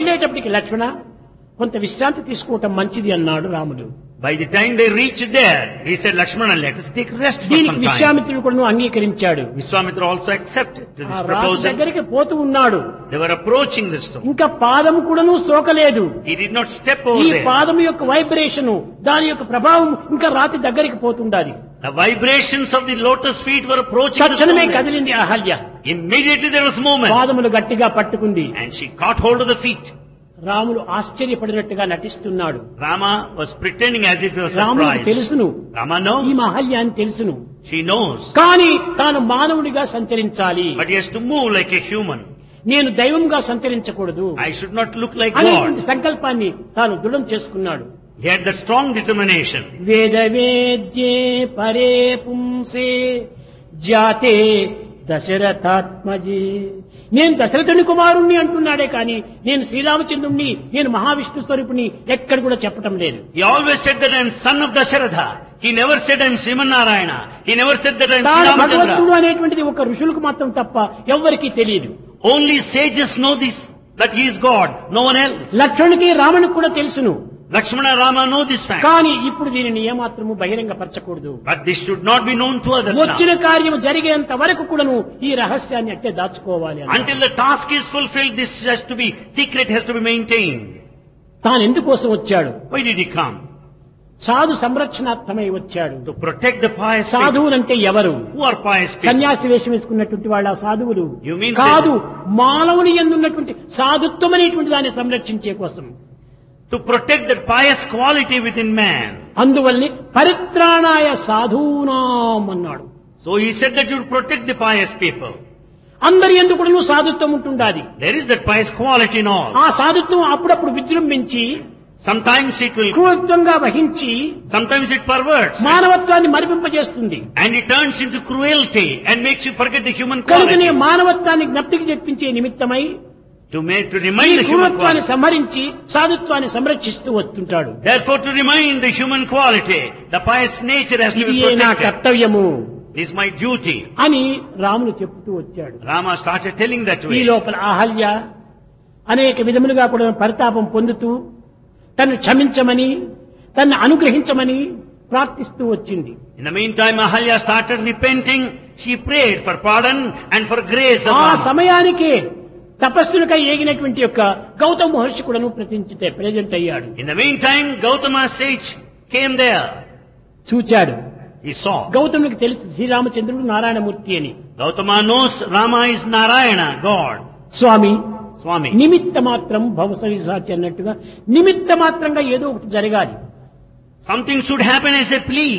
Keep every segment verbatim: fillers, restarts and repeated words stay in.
వెళ్ళేటప్పటికి లక్ష్మణ కొంత విశ్రాంతి తీసుకోవటం మంచిది అన్నాడు రాముడు. By the time they reached there, he said, Lakshmana, let us take rest for దీనికి some time. విశ్వామిత్రుడు కూడా అంగీకరించాడు. Vishwamitra also accepted to ఆ this రాజు proposal. దగ్గరికి పోతూ ఉన్నాడు. They were approaching the stone. ఇంకా పాదము కూడాను సోకలేదు. He did not step ఈ over there. పాదము యొక్క వైబ్రేషన్, దాని యొక్క ప్రభావం ఇంకా రాతి దగ్గరికి పోతుండాలి. The vibrations of the lotus feet were approaching the తక్షణమే stone. కదిలింది Ahalya. Immediately there was movement. పాదములు గట్టిగా పట్టుకుంది. And she caught hold of the feet. రాముడు ఆశ్చర్యపడినట్టుగా నటిస్తున్నాడు. Rama was pretending as if he was రాముడికి surprised. తెలుసును Rama ఈ knows. అహల్య అని తెలుసును. She knows. కానీ తాను మానవుడిగా సంచరించాలి. But he has to move like a human. నేను దైవంగా సంచరించకూడదు I should not look like అనేటువంటి God. సంకల్పాన్ని తాను దృఢం చేసుకున్నాడు. He had that strong determination. వేద వేద్యే పరే పుంసే జాతే దశరథాత్మజే. నేను దశరథుని కుమారుణ్ణి అంటున్నాడే కానీ నేను శ్రీరామచంద్రుణ్ణి, నేను మహావిష్ణు స్వరూపుని ఎక్కడ కూడా చెప్పటం లేదు. He always said that I am son of Dasharatha. He never said I am Srimanarayana. He never said that I am తాను Sri భగవంతుడు Ramachandra. అనేటువంటిది ఒక ఋషులకు మాత్రం తప్ప ఎవ్వరికీ తెలియదు. Only sages know this, that he is God. No one else. లక్ష్మణునికి రామునికి కూడా తెలుసును. Lakshmana Rama know this fact. కానీ ఇప్పుడు దీనిని ఏమాత్రము బహిరంగపరచకూడదు. But this should not be known to others వచ్చిన now. కార్యము జరిగేంత వరకు కూడాను ఈ రహస్యాన్ని అట్టే దాచుకోవాలి అన్నాడు. Until the task is fulfilled, this has to be, secret has to be maintained. తాను ఎందుకోసం వచ్చాడు? Why did he come? సాధు సంరక్షణార్థమై వచ్చాడు. To protect the pious people. సాధువులంటే ఎవరు? Who are pious people? సన్యాసి వేషం వేసుకున్నటువంటి వాళ్ళ సాధువులు You mean కాదు. sages? మానవుని యందున్నటువంటి సాధుత్వం అనేటువంటి దాన్ని సంరక్షించే కోసం. To protect that pious quality within man. అందువల్లనే పరిత్రాణాయ సాధూనాం అన్నాడు. So he said that you would protect the pious people. అందరి యందు కూడాను సాధుత్వం ఉంటుండాలి. There is that pious quality in all. ఆ సాధుత్వం అప్పుడప్పుడు విజృంభించి Sometimes it will, క్రూరత్వంగా వహించి sometimes it perverts. మానవత్వాన్ని మరిపింపజేస్తుంది. And it turns into cruelty and makes you forget the human కనుకనే quality. మానవత్వాన్ని జ్ఞప్తికి తెప్పించే నిమిత్తమై To make, to ఈ remind the human క్రూరత్వాన్ని quality. సంహరించి సాధుత్వాన్ని సంరక్షిస్తూ వస్తుంటాడు. Therefore, to remind the human quality, the pious nature has to ఇది be నా protected. కర్తవ్యము This is my duty. అని రాముడు చెప్తూ వచ్చాడు. Rama started telling that ఈ way. లోపల అహల్య అనేక విధములుగా కూడా పరితాపం పొందుతూ తను క్షమించమని, తన్ను అనుగ్రహించమని ప్రార్థిస్తూ వచ్చింది. In the meantime, Ahalya started repenting. She prayed for pardon and for grace of ఆ Rama. సమయానికే తపస్సునికై ఏగినటువంటి యొక్క గౌతమ మహర్షి కూడాను ప్రతించితే ప్రెజెంట్ అయ్యాడు. In the meantime, Gautama sage came there. చూచాడు. He saw. గౌతమునికి తెలుసు శ్రీరామచంద్రుడు నారాయణమూర్తి అని. Gautama knows Rama is Narayana, God. Swamy Swami. నిమిత్త మాత్రం భవసవిసాచి అన్నట్టుగా నిమిత్త మాత్రంగా ఏదో ఒకటి జరగాలి. Something should happen as a plea.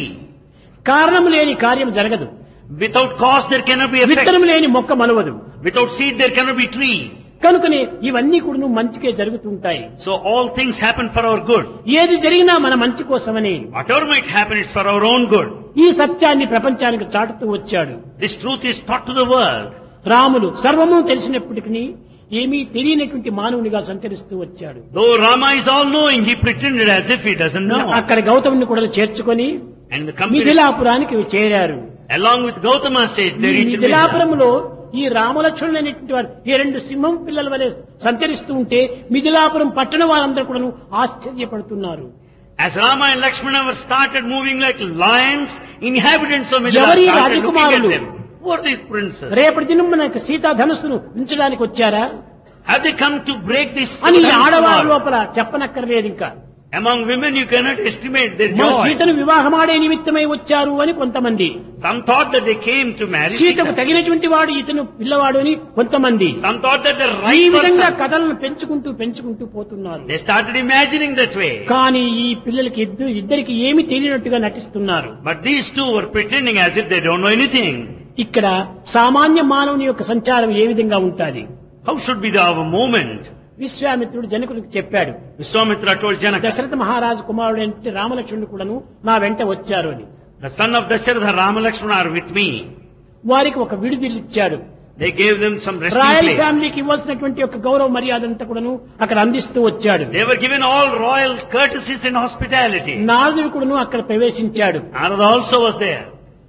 కారణం లేని కార్యం జరగదు. Without cause there cannot be effect. విత్తనం లేని మొక్క మనవదు. Without seed there cannot be tree. కనుకనే ఇవన్నీ కూడా మంచికే జరుగుతుంటాయి. So all things happen for our good. ఏది జరిగినా మన మంచి కోసమని Whatever might happen, it's for our own good. ఈ సత్యాన్ని ప్రపంచానికి చాటుతూ వచ్చాడు. This truth is taught to the world. Ramulu సర్వము తెలిసినప్పటికీ ఏమీ తెలియనటువంటి మానవునిగా సంచరిస్తూ వచ్చాడు. Though Rama is all-knowing, he pretended as if he doesn't know. అక్కడ గౌతముని కూడా చేర్చుకొని And the company, మిథిలాపురానికి చేరారు. along with Gautama says, they ఈ reached Mithila. మిథిలాపురములో ఈ రామలక్ష్మణులు అనేటువంటి వారు ఈ రెండు సింహం పిల్లల వలె సంచరిస్తూ ఉంటే మిథిలాపురం పట్టణ వారందరూ కూడా ఆశ్చర్యపడుతున్నారు. As Rama and Lakshmana were started moving like lions, inhabitants of Mithila ఎవరి started looking at రాజకుమారులు? them. Who are these princes? రేపటి దినం మనకు సీతా ధనుస్సును ఉంచడానికి వచ్చారా Have they come to break this అని ఈ silence ఆడవారి tomorrow? లోపల చెప్పనక్కర్లేదు. ఇంకా Among women you cannot estimate their మన joy. సీతను వివాహమాడే నిమిత్తమై వచ్చారు అని కొంతమంది, Some thought that they came to marry సీతకు Sita. తగినటువంటి వాడు ఇతను పిల్లవాడు అని కొంతమంది. Some thought that the ఈ right విధంగా person. కథలను పెంచుకుంటూ పెంచుకుంటూ పోతున్నారు. They started imagining that way. కానీ ఈ పిల్లలకి ఇద్దరు ఇద్దరికి ఏమి తెలియనట్టుగా నటిస్తున్నారు. But these two were pretending as if they don't know anything. ఇక్కడ సామాన్య మానవుని యొక్క సంచారం ఏ విధంగా ఉంటుంది? How should be the our movement? విశ్వామిత్రుడు జనకుడికి చెప్పాడు, Vishwamitra told Janaka, దశరథ మహారాజు కుమారుడు అంటే రామలక్ష్మణుడు కూడాను నా వెంట వచ్చారు అని. the son of Dasharatha, Rama Lakshmana are with me. వారికి ఒక విడుదల ఇచ్చాడు. They gave them some resting royal place. ఫ్యామిలీకి ఇవ్వాల్సినటువంటి ఒక గౌరవ మర్యాద అంతా కూడాను అక్కడ అందిస్తూ వచ్చాడు. They were given all royal courtesies and hospitality. నారదుడు కూడాను అక్కడ ప్రవేశించాడు. Narada also was there.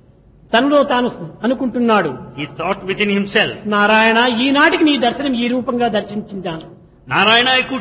తనలో తాను అనుకుంటున్నాడు, He thought within himself, Narayana ఈనాటికి నీ దర్శనం ఈ రూపంగా దర్శించిందాను. Narayana, I could